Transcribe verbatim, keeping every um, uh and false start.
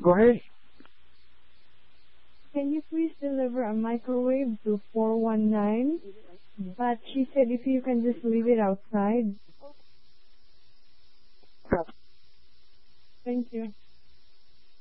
Go ahead. Can you please deliver a microwave to four one nine? But she said if you can just leave it outside. Thank you.